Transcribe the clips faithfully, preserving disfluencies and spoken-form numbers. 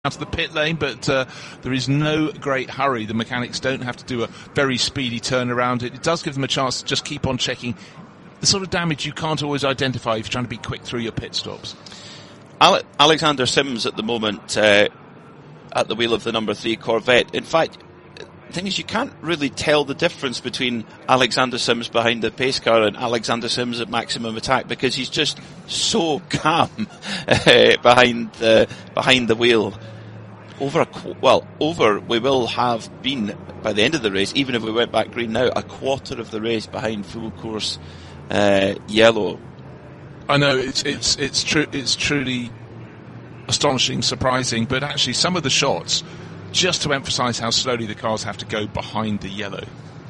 out of the pit lane, but uh, there is no great hurry. The mechanics don't have to do a very speedy turnaround. It, it does give them a chance to just keep on checking the sort of damage you can't always identify if you're trying to be quick through your pit stops. Ale- Alexander Sims at the moment uh, at the wheel of the number three Corvette. In fact, the thing is, you can't really tell the difference between Alexander Sims behind the pace car and Alexander Sims at maximum attack, because he's just so calm uh, behind the behind the wheel. Over a qu- well, over we will have been by the end of the race, even if we went back green now, a quarter of the race behind full course uh, yellow. I know it's it's it's true. It's truly astonishing, surprising, but actually some of the shots, just to emphasise how slowly the cars have to go behind the yellow.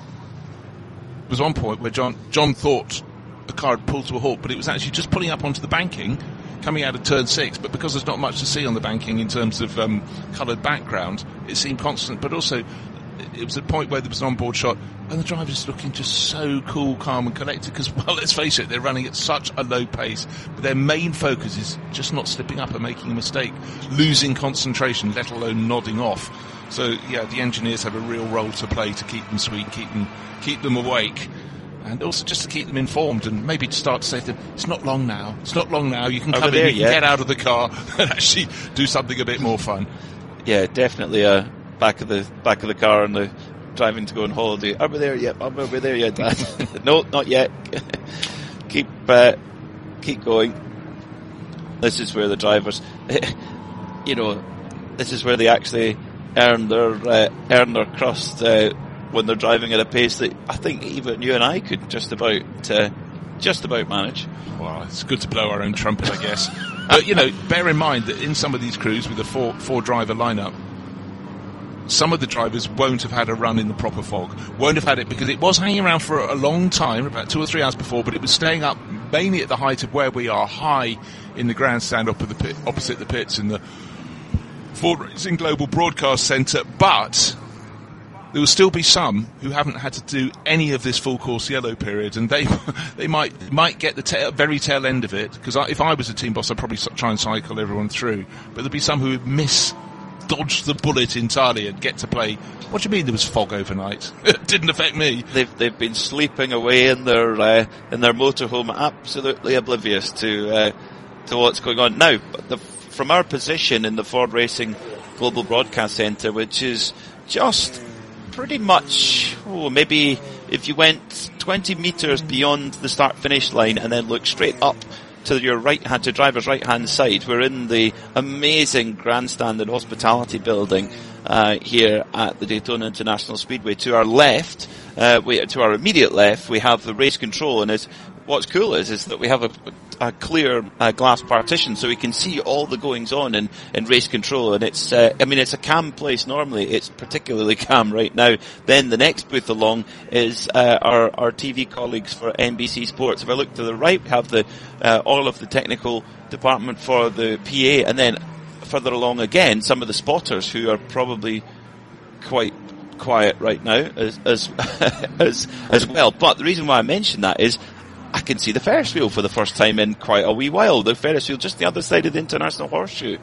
There was one point where John John thought the car had pulled to a halt, but it was actually just pulling up onto the banking, coming out of turn six, but because there's not much to see on the banking in terms of um, coloured background, it seemed constant, but also it was a point where there was an onboard shot and the driver's looking just so cool, calm and collected, because, well, let's face it, they're running at such a low pace, but their main focus is just not slipping up and making a mistake, losing concentration, let alone nodding off. So, yeah, the engineers have a real role to play to keep them sweet, keep them, keep them awake, and also just to keep them informed, and maybe to start to say to them, it's not long now, it's not long now, you can Over come there, in, you yeah. can get out of the car and actually do something a bit more fun. Yeah, definitely uh, back of the back of the car and the driving to go on holiday. Are we there yet? Are we there yet, Dad? No, not yet. keep uh, keep going. This is where the drivers, you know, this is where they actually earn their uh, earn their crust uh, when they're driving at a pace that I think even you and I could just about uh, just about manage. Well, it's good to blow our own trumpet, I guess. But, you know, bear in mind that in some of these crews with a four four driver lineup, some of the drivers won't have had a run in the proper fog, won't have had it because it was hanging around for a long time, about two or three hours before, but it was staying up mainly at the height of where we are, high in the grandstand up at the pit, opposite the pits in the Ford Racing Global Broadcast Centre. But there will still be some who haven't had to do any of this full course yellow period, and they they might might get the tail, very tail end of it, because if I was a team boss, I'd probably try and cycle everyone through. But there'll be some who would miss, dodge the bullet entirely and get to play. What do you mean there was fog overnight? It didn't affect me. They've they've been sleeping away in their uh, in their motorhome, absolutely oblivious to uh, to what's going on now. But the, from our position in the Ford Racing Global Broadcast Centre, which is just pretty much, oh, maybe if you went twenty metres beyond the start-finish line and then looked straight up to your right hand, to driver's right hand side, we're in the amazing grandstand and hospitality building uh, here at the Daytona International Speedway. To our left, uh, we, to our immediate left, we have the race control, and it's, what's cool is is that we have a, a clear uh, glass partition, so we can see all the goings on in, in race control. And it's, uh, I mean, it's a calm place normally. It's particularly calm right now. Then the next booth along is uh, our our T V colleagues for N B C Sports. If I look to the right, we have the uh, all of the technical department for the P A, and then further along again, some of the spotters who are probably quite quiet right now as as as, as well. But the reason why I mention that is I can see the Ferris wheel for the first time in quite a wee while. The Ferris wheel just the other side of the International Horseshoe.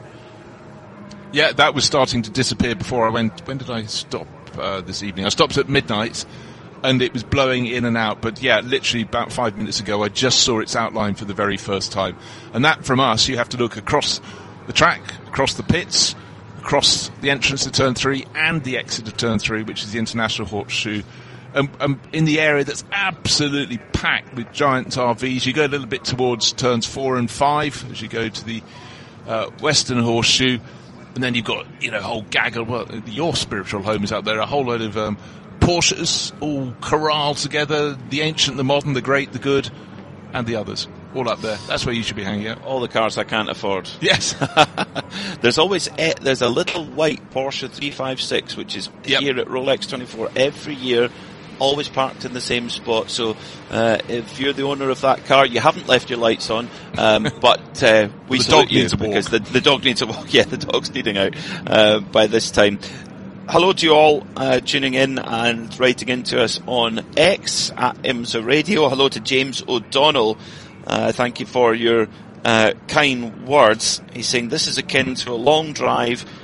Yeah, that was starting to disappear before I went. When did I stop uh, this evening? I stopped at midnight, and it was blowing in and out. But yeah, literally about five minutes ago, I just saw its outline for the very first time. And that, from us, you have to look across the track, across the pits, across the entrance to turn three and the exit of turn three, which is the International Horseshoe. Um, um, in the area that's absolutely packed with giant R Vs. You go a little bit towards turns four and five as you go to the uh, Western Horseshoe, and then you've got, you know, a whole gag of, well, your spiritual home is out there, a whole load of um, Porsches all corralled together, the ancient, the modern, the great, the good, and the others. All up there. That's where you should be hanging out. All the cars I can't afford. Yes. There's always a, there's a little white Porsche three fifty-six, which is yep. here at Rolex twenty-four every year, always parked in the same spot. So uh, if you're the owner of that car, you haven't left your lights on, um, but uh, we well, salute you because the, the dog needs a walk. Yeah, the dog's needing out uh, by this time. Hello to you all uh, tuning in and writing into us on X at IMSA Radio. Hello to James O'Donnell. Uh, thank you for your uh, kind words. He's saying this is akin to a long drive